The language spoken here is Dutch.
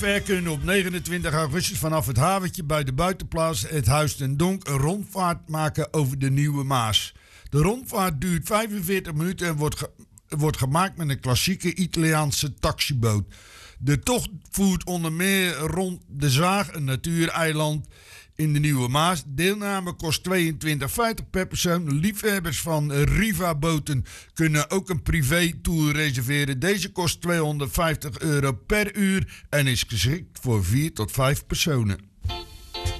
Ver kunnen op 29 augustus vanaf het haventje bij de buitenplaats het Huis ten Donk een rondvaart maken over de Nieuwe Maas. De rondvaart duurt 45 minuten en wordt gemaakt met een klassieke Italiaanse taxiboot. De tocht voert onder meer rond de Zaag, een natuureiland in de Nieuwe Maas. Deelname kost 22,50 per persoon. Liefhebbers van Riva-boten kunnen ook een privé-tour reserveren. Deze kost €250 per uur en is geschikt voor 4 tot 5 personen.